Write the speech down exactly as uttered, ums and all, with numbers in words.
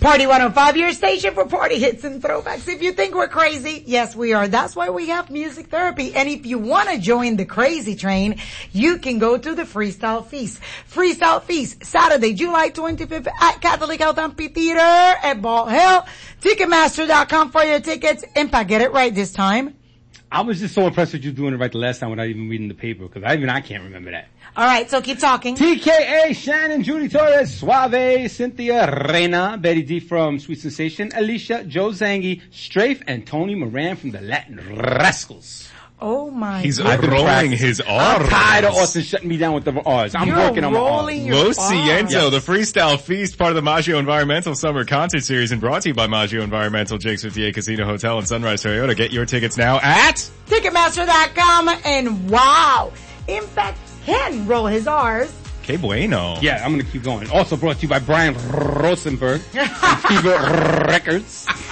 Party one oh five, your station for party hits and throwbacks. If you think we're crazy, yes we are. That's why we have music therapy. And if you want to join the crazy train, you can go to the Freestyle Feast. Freestyle Feast, Saturday, July twenty-fifth at Catholic Health Amphitheater at Ball Hill. Ticketmaster dot com for your tickets. Impact, get it right this time. I was just so impressed with you doing it right the last time without even reading the paper, because I even I can't remember that. All right, so keep talking. T K A, Shannon, Judy Torres, Suave, Cynthia, Reina, Betty D from Sweet Sensation, Alicia, Joe Zangi, Strafe, and Tony Moran from the Latin Rascals. Oh my He's God. rolling his R's. I'm tired of Austin shutting me down with the R's. I'm You're working on my rolling R's. your Lo R's. Siento, Yes. the Freestyle Feast, part of the Maggio Environmental Summer Concert Series and brought to you by Maggio Environmental, Jake's fifty-eight Casino Hotel and Sunrise Toyota. Get your tickets now at Ticketmaster dot com, and wow, Impact can roll his R's. Que bueno. Yeah, I'm gonna keep going. Also brought to you by Brian Rosenberg, Fever Records.